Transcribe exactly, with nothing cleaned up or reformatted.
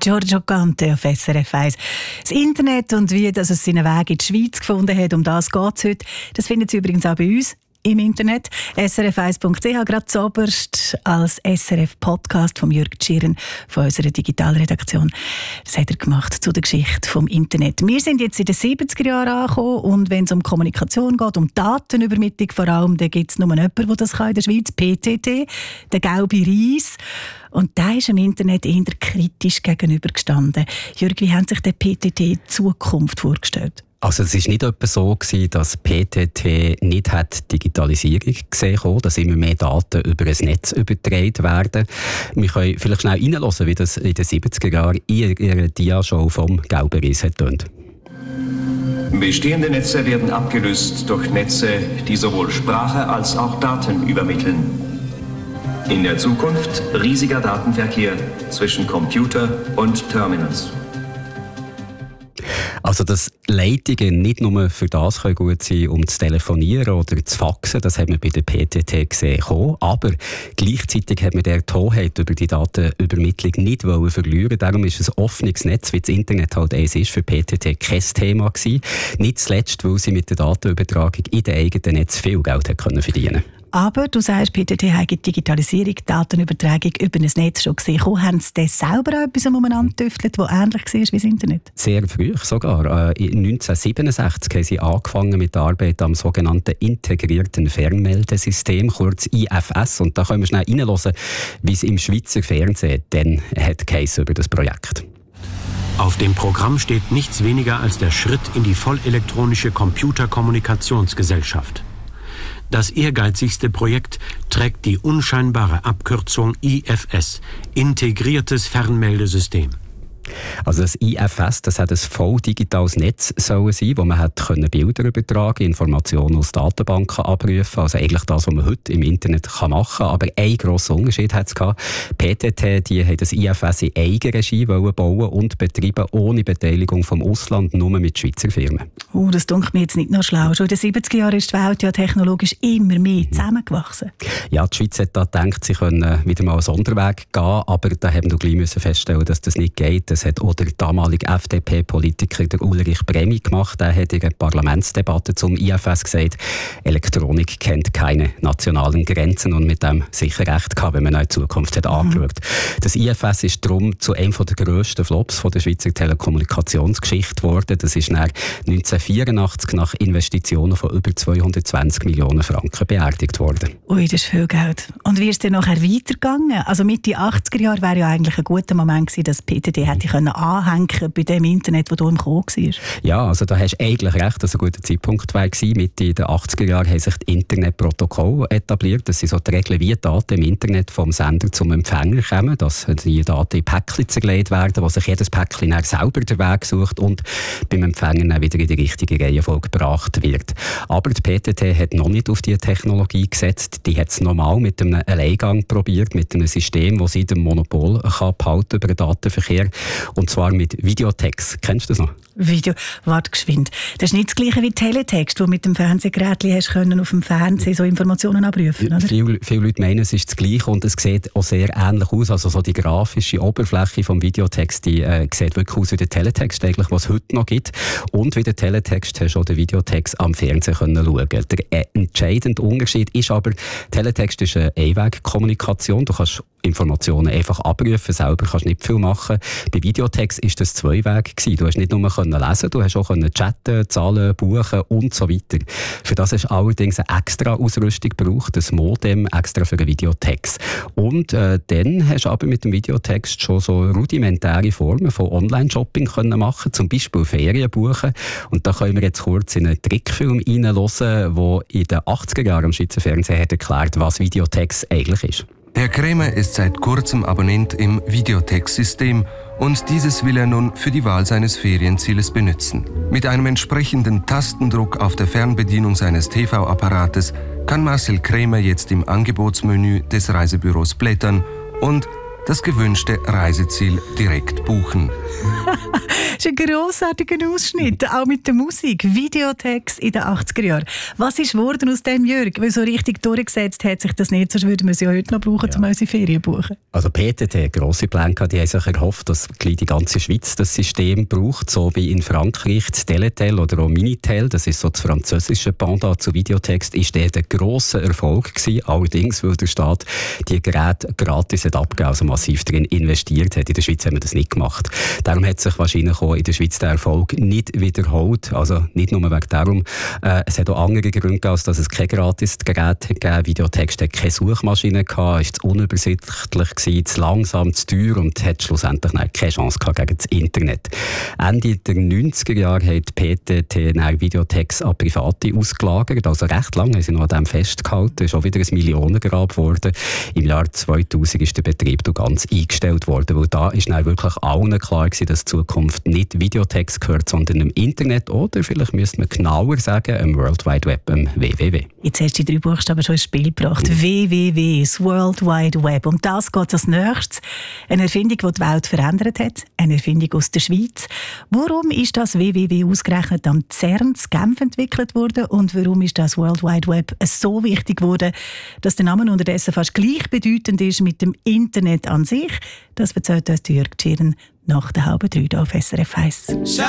Giorgio Cante auf S R F eins. Das Internet und wie das es seinen Weg in die Schweiz gefunden hat, um das geht es heute. Das finden Sie übrigens auch bei uns im Internet. S R F eins Punkt c h, gerade zuoberst als S R F-Podcast von Jürg Tschirren von unserer Digitalredaktion. Das hat er gemacht zu der Geschichte vom Internet. Wir sind jetzt in den siebziger Jahren angekommen und wenn es um Kommunikation geht, um Datenübermittlung vor allem, dann gibt es nur jemanden, der das kann in der Schweiz, P T T, der gelbe Reis. Und der ist im Internet eher kritisch gegenübergestanden. Jürg, wie haben sich der P T T die Zukunft vorgestellt? Also es war nicht etwa so gewesen, dass P T T nicht hat Digitalisierung gesehen hat, dass immer mehr Daten über ein Netz übertragen werden. Wir können vielleicht schnell reinhören, wie das in den siebziger Jahren in ihrer Dia-Show vom Gelben Reis tönt. Bestehende Netze werden abgelöst durch Netze, die sowohl Sprache als auch Daten übermitteln. In der Zukunft riesiger Datenverkehr zwischen Computer und Terminals. Also, dass Leitungen nicht nur für das können gut sein, um zu telefonieren oder zu faxen, das haben wir bei der P T T gesehen, aber gleichzeitig hat man die Hoheit über die Datenübermittlung nicht verlieren. Darum ist ein offenes Netz, wie das Internet halt eins ist, für P T T kein Thema gewesen. Nicht zuletzt, weil sie mit der Datenübertragung in den eigenen Netz viel Geld verdienen konnten. Aber du sagst, P T T hat die Digitalisierung, die Datenübertragung über ein Netz schon gesehen. Haben sie das selber auch etwas umeinander getüftelt, das ähnlich war wie das Internet? Sehr früh sogar. neunzehnhundertsiebenundsechzig haben sie angefangen mit der Arbeit am sogenannten integrierten Fernmeldesystem, kurz I F S. Und da können wir schnell reinhören, wie es im Schweizer Fernsehen dann hat geheissen über das Projekt. Auf dem Programm steht nichts weniger als der Schritt in die vollelektronische Computerkommunikationsgesellschaft. Das ehrgeizigste Projekt trägt die unscheinbare Abkürzung I F S, Integriertes Fernmeldesystem. Also das I F S, das hat ein voll digitales Netz sollen sein, wo man hat können Bilder übertragen, Informationen aus Datenbanken abrufen, also eigentlich das, was man heute im Internet kann machen kann. Aber ein grosser Unterschied hat es gehabt. P T T, die haben das I F S in Eigenregie bauen und betreiben ohne Beteiligung vom Ausland, nur mit Schweizer Firmen. Oh, das dunkelt mir jetzt nicht noch schlau. Schon in den siebziger Jahren ist die Welt ja technologisch immer mehr zusammengewachsen. Ja, die Schweiz hat da gedacht, sie können wieder mal einen Sonderweg gehen, aber da haben wir gleich feststellen, dass das nicht geht. Das hat auch der damalige F D P-Politiker der Ulrich Bremi gemacht. Der hat in der Parlamentsdebatte zum I F S gesagt, Elektronik kennt keine nationalen Grenzen und mit dem sicher recht gehabt, wenn man auch die Zukunft hat angeschaut. Das I F S ist darum zu einem der grössten Flops von der Schweizer Telekommunikationsgeschichte geworden. Das ist neunzehnhundertvierundachtzig nach Investitionen von über zweihundertzwanzig Millionen Franken beerdigt worden. Ui, das ist viel Geld. Und wie ist es dann nachher weitergegangen? Also Mitte achtziger Jahre wäre ja eigentlich ein guter Moment gewesen, dass P T T hätte können anhängen bei dem Internet, das du im Kommen warst. Ja, also da hast du eigentlich recht, dass ein guter Zeitpunkt war. Mitte der achtziger Jahre haben sich die Internetprotokolle etabliert. Das sind so die Regeln, wie Daten im Internet vom Sender zum Empfänger kommen, dass die Daten in Päckchen zerlegt werden, wo sich jedes Päckchen dann selber den Weg sucht und beim Empfänger dann wieder in die richtige Reihenfolge gebracht wird. Aber die P T T hat noch nicht auf diese Technologie gesetzt. Die hat es normal mit einem Alleingang probiert, mit einem System, das sie dem Monopol kann behalten über den Datenverkehr. Und zwar mit Videotext. Kennst du das noch? Video, warte geschwind. Das ist nicht das gleiche wie Teletext, wo mit dem Fernsehgerät hast können auf dem Fernsehen so Informationen abrufen, oder? Viele, viele Leute meinen, es ist das Gleiche und es sieht auch sehr ähnlich aus. Also so die grafische Oberfläche vom Videotext, die äh, sieht wirklich aus wie der Teletext, eigentlich, was es heute noch gibt. Und wie der Teletext hast du auch den Videotext am Fernsehen können schauen. Der äh, entscheidende Unterschied ist aber, Teletext ist eine Einwegkommunikation. Du kannst Informationen einfach abrufen, selber kannst nicht viel machen. Bei Videotext war das zwei Wege gewesen. Du hast nicht nur können lesen, du hast auch können chatten, zahlen, buchen und so weiter. Für das hast du allerdings eine extra Ausrüstung gebraucht, das Modem extra für den Videotext. Und äh, dann hast du aber mit dem Videotext schon so rudimentäre Formen von Online-Shopping können machen, zum Beispiel Ferien buchen. Und da können wir jetzt kurz in einen Trickfilm reinhören, der in den achtziger Jahren am Schweizer Fernsehen hat erklärt, was Videotext eigentlich ist. Herr Krämer ist seit kurzem Abonnent im Videotext-System und dieses will er nun für die Wahl seines Ferienzieles benutzen. Mit einem entsprechenden Tastendruck auf der Fernbedienung seines T V-Apparates kann Marcel Krämer jetzt im Angebotsmenü des Reisebüros blättern und das gewünschte Reiseziel direkt buchen. Das ist ein grossartiger Ausschnitt, auch mit der Musik. Videotext in den achtziger Jahren. Was ist geworden aus dem, Jörg? Weil so richtig durchgesetzt hat sich das nicht, sonst würden wir sie ja heute noch brauchen, ja. um unsere Ferien zu buchen. Also P T T, grosse Pläne, die haben sich erhofft, dass die ganze Schweiz das System braucht, so wie in Frankreich das Teletel oder auch Minitel, das ist so das französische Pendant zu Videotext, ist der ein grosser Erfolg gewesen. Allerdings, weil der Staat die Geräte gratis hat abgegeben, also massiv darin investiert hat. In der Schweiz haben wir das nicht gemacht. Darum hat sich wahrscheinlich auch in der Schweiz der Erfolg nicht wiederholt. Also nicht nur wegen darum. Äh, es hat auch andere Gründe gegeben, als dass es kein gratis Gerät gegeben. Videotext hat keine Suchmaschine gehabt, ist zu unübersichtlich gewesen, zu langsam, zu teuer und hat schlussendlich keine Chance gehabt gegen das Internet. Ende der neunziger Jahre hat P T T Videotext an Private ausgelagert. Also recht lange haben sie noch an dem festgehalten. Es ist auch wieder ein Millionengrab geworden. Im Jahr zweitausend ist der Betrieb ganz eingestellt worden, weil da ist dann wirklich allen klar gewesen, dass die Zukunft nicht Videotext gehört, sondern im Internet oder vielleicht müsste man genauer sagen, im World Wide Web, im W W W. Jetzt hast du die drei Buchstaben schon ins Spiel gebracht. Mhm. W W W, das World Wide Web. Um das geht es als nächstes. Eine Erfindung, die die Welt verändert hat. Eine Erfindung aus der Schweiz. Warum ist das W W W ausgerechnet am CERN in Genf entwickelt worden und warum ist das World Wide Web so wichtig geworden, dass der Name unterdessen fast gleichbedeutend ist mit dem Internet an sich? Das erzählt uns Jörg Tschirn nach der halben drei auf S R F eins.